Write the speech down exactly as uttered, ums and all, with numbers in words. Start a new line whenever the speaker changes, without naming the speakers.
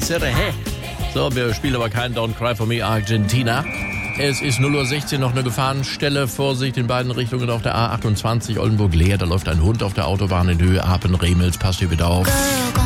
Serre. So, wir spielen aber kein Don't Cry For Me Argentina. Es ist null Uhr sechzehn, noch eine Gefahrenstelle. Vorsicht in beiden Richtungen auf der A achtundzwanzig Oldenburg-Leer. Da läuft ein Hund auf der Autobahn in Höhe Apen-Remels. Passt hier bitte auf.